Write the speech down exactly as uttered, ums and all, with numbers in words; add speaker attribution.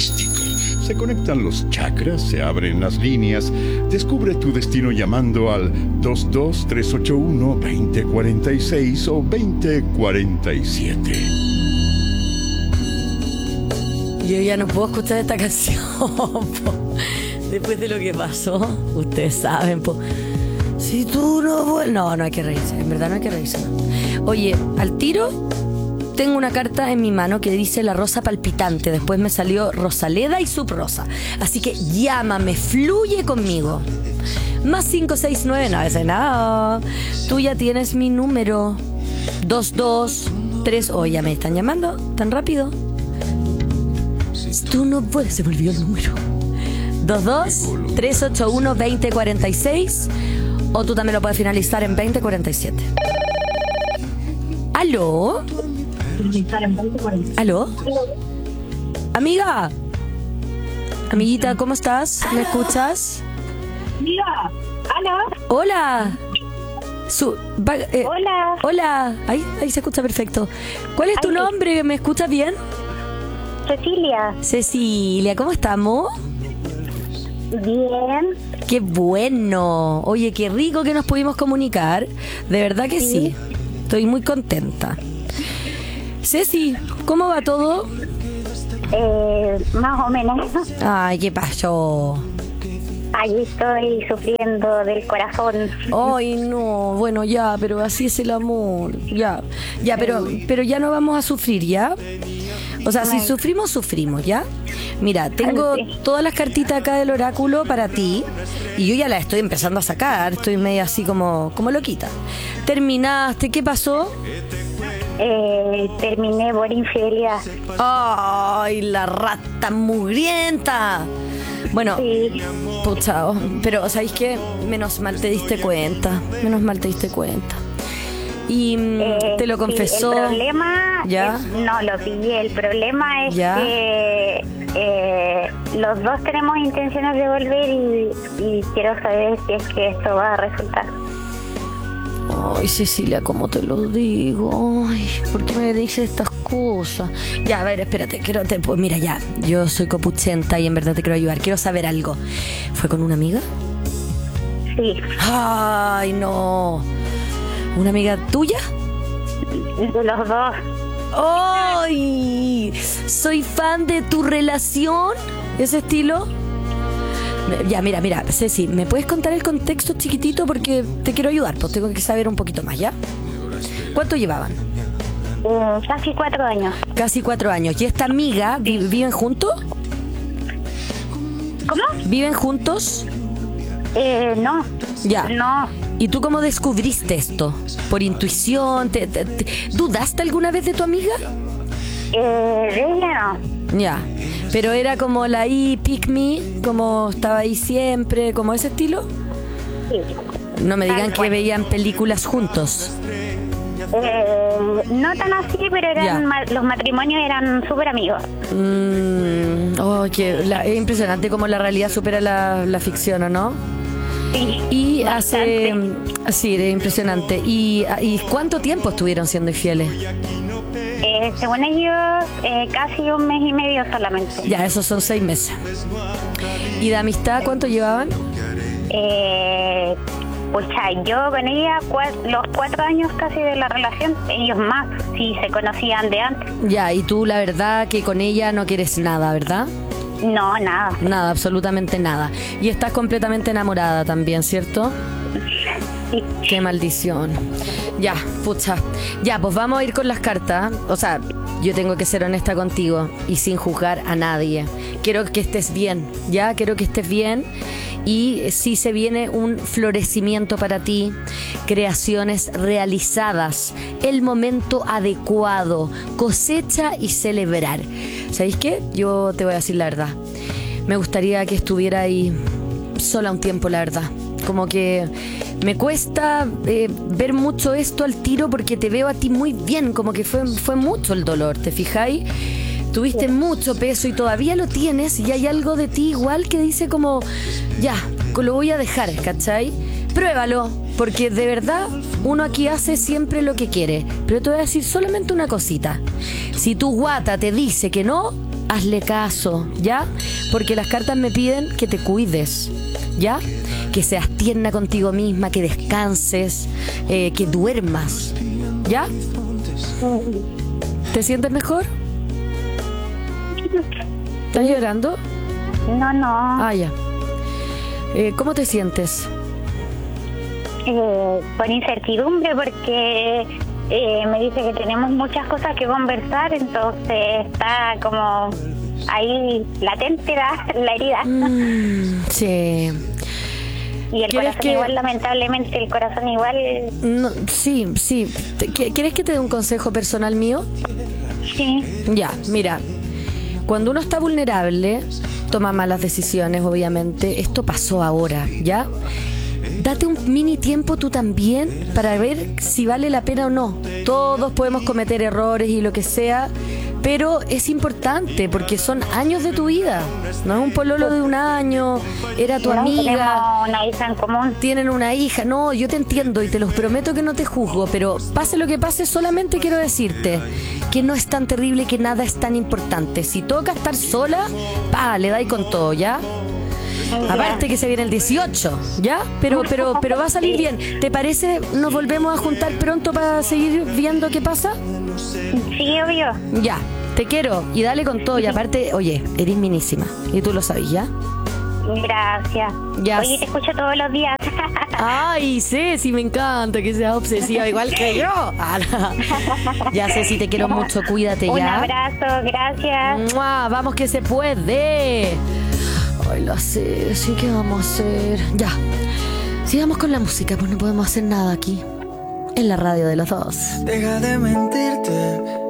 Speaker 1: místico. Se conectan los chakras, se abren las líneas. Descubre tu destino llamando al dos dos tres ocho uno dos cero cuatro seis o dos cero cuatro siete.
Speaker 2: Yo ya no puedo escuchar esta canción, po. Después de lo que pasó, ustedes saben, po. Si tú no vuelves... No, no hay que reírse, en verdad no hay que reírse, no. Oye, al tiro tengo una carta en mi mano que dice la rosa palpitante. Después me salió Rosaleda y Subrosa. Así que llámame, fluye conmigo. Más cinco seis nueve, no es nada. Tú ya tienes mi número. Dos dos tres. Oh, ya me están llamando tan rápido. Tú no puedes, se me olvidó el número. Dos dos tres ocho uno dos cero cuatro seis. O tú también lo puedes finalizar en dos cero cuatro siete. ¿Aló? ¿Aló? Amiga. Amiguita, ¿cómo estás? ¿Me escuchas?
Speaker 3: Mira, ¿aló?
Speaker 2: Hola. Su, va, eh,
Speaker 3: Hola.
Speaker 2: Hola. Ahí, ahí se escucha perfecto. ¿Cuál es tu
Speaker 3: Ay,
Speaker 2: nombre? ¿Me escuchas bien?
Speaker 3: Cecilia.
Speaker 2: Cecilia, ¿cómo estamos?
Speaker 3: Bien.
Speaker 2: Qué bueno. Oye, qué rico que nos pudimos comunicar. De verdad que sí. sí. Estoy muy contenta. Ceci, ¿cómo va todo?
Speaker 3: Eh, más o menos.
Speaker 2: Ay, ¿qué pasó?
Speaker 3: Allí estoy sufriendo del corazón.
Speaker 2: Ay, no, bueno, ya, pero así es el amor. Ya, ya, pero, pero ya no vamos a sufrir, ¿ya? O sea, si sufrimos, sufrimos, ¿ya? Mira, tengo todas las cartitas acá del oráculo para ti. Y yo ya las estoy empezando a sacar. Estoy medio así como, como loquita. ¿Terminaste? ¿Qué pasó?
Speaker 3: Eh, terminé por infidelidad.
Speaker 2: ¡Ay, la rata mugrienta! Bueno,
Speaker 3: Sí.
Speaker 2: pucha, oh, pero ¿sabéis qué? Menos mal te diste cuenta. Menos mal te diste cuenta. Y mm,
Speaker 3: Eh,
Speaker 2: te lo
Speaker 3: sí,
Speaker 2: confesó.
Speaker 3: el problema
Speaker 2: ¿Ya?
Speaker 3: es- no lo pillé. El problema es
Speaker 2: ¿Ya?
Speaker 3: que eh, los dos tenemos intenciones de volver y, y quiero saber si es que esto va a resultar.
Speaker 2: Ay, Cecilia, ¿cómo te lo digo? Ay, ¿por qué me dices estas cosas? Ya, a ver, espérate, quiero te, pues mira, ya, yo soy copuchenta y en verdad te quiero ayudar. Quiero saber algo. ¿Fue con una amiga?
Speaker 3: Sí,
Speaker 2: Ay, no. ¿Una amiga tuya?
Speaker 3: de los dos.
Speaker 2: ¡Ay! Soy fan de tu relación. ¿Ese estilo? Ya, mira, mira, Ceci, ¿me puedes contar el contexto chiquitito? Porque te quiero ayudar, pues tengo que saber un poquito más, ¿ya? ¿Cuánto llevaban?
Speaker 3: Eh, casi cuatro años.
Speaker 2: Casi cuatro años. ¿Y esta amiga, vi- viven juntos?
Speaker 3: ¿Cómo?
Speaker 2: ¿Viven juntos?
Speaker 3: Eh, no.
Speaker 2: Ya.
Speaker 3: No.
Speaker 2: ¿Y tú cómo descubriste esto? ¿Por intuición? ¿Te, te- te- ¿Dudaste alguna vez de tu amiga?
Speaker 3: Eh, de ella no.
Speaker 2: Ya. Pero era como la I, pick me, como estaba ahí siempre, como ese estilo.
Speaker 3: Sí.
Speaker 2: No me digan
Speaker 3: Tal
Speaker 2: que
Speaker 3: cual.
Speaker 2: veían películas juntos.
Speaker 3: Eh, no tan así, pero eran
Speaker 2: Ya.
Speaker 3: ma- los matrimonios eran súper amigos.
Speaker 2: Mm, oh, que la- es impresionante cómo la realidad supera la, la ficción, ¿o no?
Speaker 3: Sí.
Speaker 2: Y hace...
Speaker 3: Bastante.
Speaker 2: Sí, es impresionante. ¿Y, ¿Y cuánto tiempo estuvieron siendo infieles?
Speaker 3: Eh, según ellos, eh, casi un mes y medio solamente.
Speaker 2: Ya, esos son seis meses. ¿Y de amistad cuánto llevaban?
Speaker 3: Eh, pues ya, yo con ella, cua- los cuatro años casi de la relación, ellos más, si se conocían de antes.
Speaker 2: Ya, y tú la verdad que con ella no quieres nada, ¿verdad?
Speaker 3: No, nada.
Speaker 2: Nada, absolutamente nada. Y estás completamente enamorada también, ¿cierto?
Speaker 3: Sí.
Speaker 2: Qué maldición. Ya, pucha. Ya, pues vamos a ir con las cartas. O sea, yo tengo que ser honesta contigo y sin juzgar a nadie. Quiero que estés bien, ¿ya? Quiero que estés bien. Y sí se viene un florecimiento para ti, creaciones realizadas, el momento adecuado, cosecha y celebrar. ¿Sabéis qué? Yo te voy a decir la verdad. Me gustaría que estuviera ahí sola un tiempo, la verdad. Como que me cuesta eh, ver mucho esto al tiro porque te veo a ti muy bien, como que fue, fue mucho el dolor, ¿te fijáis? Tuviste mucho peso y todavía lo tienes y hay algo de ti igual que dice como, ya, lo voy a dejar, ¿cachai? Pruébalo, porque de verdad uno aquí hace siempre lo que quiere. Pero te voy a decir solamente una cosita. Si tu guata te dice que no, hazle caso, ¿ya? Porque las cartas me piden que te cuides, ¿ya? Que seas tierna contigo misma, que descanses, eh, que duermas, ¿ya? ¿Te sientes mejor? ¿Estás llorando?
Speaker 3: No, no.
Speaker 2: Ah, ya. Eh, ¿Cómo te sientes?
Speaker 3: Eh, con incertidumbre porque eh, me dice que tenemos muchas cosas que conversar, entonces está como ahí latente la, la herida.
Speaker 2: Mm, sí.
Speaker 3: Y el corazón
Speaker 2: que...
Speaker 3: igual, lamentablemente, el corazón igual...
Speaker 2: No, sí, sí. ¿Quieres que te dé un consejo personal mío?
Speaker 3: Sí.
Speaker 2: Ya, mira. Cuando uno está vulnerable, toma malas decisiones, obviamente. Esto pasó ahora, ¿ya? Date un mini tiempo tú también para ver si vale la pena o no. Todos podemos cometer errores y lo que sea, pero es importante porque son años de tu vida. No es un pololo de un año, era tu
Speaker 3: no,
Speaker 2: amiga.
Speaker 3: Tenemos una hija en común.
Speaker 2: Tienen una hija. No, yo te entiendo y te los prometo que no te juzgo, pero pase lo que pase, solamente quiero decirte que no es tan terrible, que nada es tan importante. Si toca estar sola, pa, le dais con todo, ¿ya?
Speaker 3: Ya.
Speaker 2: Aparte que se viene el dieciocho, ¿ya? Pero, pero, pero va a salir bien. ¿Te parece nos volvemos a juntar pronto para seguir viendo qué pasa?
Speaker 3: Sí, obvio.
Speaker 2: Ya, te quiero y dale con todo. Y aparte, oye, eres minísima y tú lo sabes, ¿ya?
Speaker 3: Gracias.
Speaker 2: Ya.
Speaker 3: Oye, te escucho todos los días.
Speaker 2: Ay, Ceci, me encanta que seas obsesiva igual que yo. Ah, no. Ya, Ceci, te quiero mucho, cuídate.
Speaker 3: Un
Speaker 2: ya.
Speaker 3: abrazo, gracias.
Speaker 2: ¡Mua! Vamos que se puede. Ay, la Ceci, ¿qué vamos a hacer? Ya, sigamos con la música, pues no podemos hacer nada aquí en la radio de los dos.
Speaker 4: Deja de mentirte,